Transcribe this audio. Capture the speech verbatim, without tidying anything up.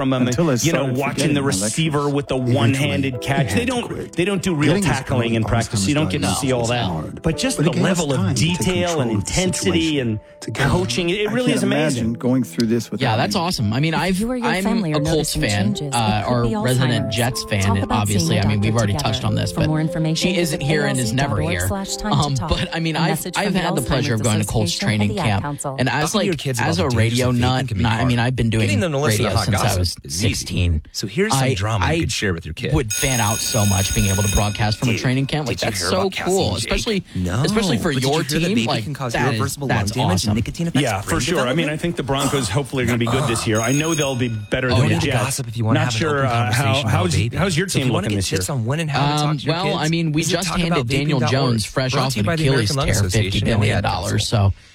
from them. And, you know, watching the receiver with the one-handed catch. They don't they don't do real tackling in practice. So you don't get to see all that. But just the level of detail and intensity and coaching, it really is amazing. Going through this with yeah, that's awesome. I mean, I've I'm a Colts fan, uh, our resident Jets fan. Obviously, I mean, we've already touched on this, but she isn't here and is never here. Um, but I mean, I've I've had the pleasure of going to Colts training camp, and as like as a radio nut, I mean, I've been doing radio since I was sixteen. So here's some drama you could share with your kid. Would fan out so much being able to broadcast from a training camp. Like that's so cool, especially especially for your team. Like that is that's awesome. Yeah, for sure. I mean, I think the Broncos hopefully are going to be good this year. I know they'll be better than the Jets. Not sure uh, how how's how's your team looking this year? Um, well, I mean, we just handed Daniel Jones, fresh off an Achilles tear, fifty billion dollars. So